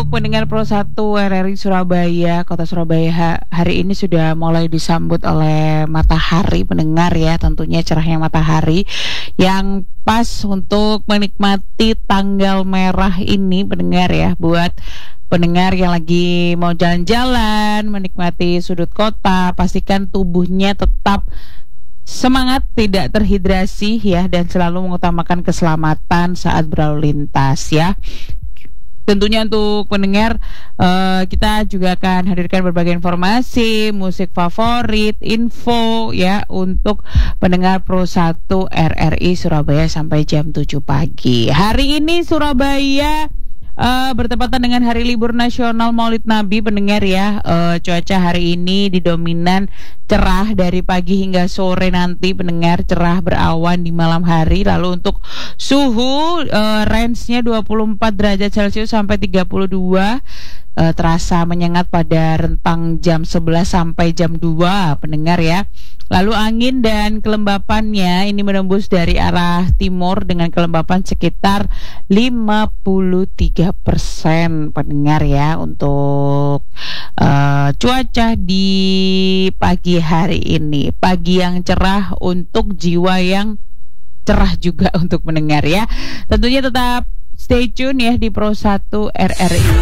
pendengar Pro 1 RRI Surabaya, Kota Surabaya, hari ini sudah mulai disambut oleh matahari pendengar ya, tentunya cerahnya matahari yang pas untuk menikmati tanggal merah ini pendengar ya, buat pendengar yang lagi mau jalan-jalan, menikmati sudut kota, pastikan tubuhnya tetap semangat, tidak terhidrasi ya, dan selalu mengutamakan keselamatan saat berlalu lintas ya. Tentunya untuk pendengar kita juga akan hadirkan berbagai informasi, musik favorit, info ya untuk pendengar Pro 1 RRI Surabaya sampai jam 7 pagi. Hari ini Surabaya bertepatan dengan hari libur nasional Maulid Nabi pendengar ya. Cuaca hari ini didominan cerah dari pagi hingga sore nanti pendengar, cerah berawan di malam hari. Lalu untuk suhu range-nya 24 derajat Celcius sampai 32, terasa menyengat pada rentang jam 11 sampai jam 2 pendengar ya. Lalu angin dan kelembapannya ini menembus dari arah timur dengan kelembapan sekitar 53% pendengar ya untuk cuaca di pagi hari ini. Pagi yang cerah untuk jiwa yang cerah juga untuk mendengar ya. Tentunya tetap stay tune ya di Pro 1 RRI.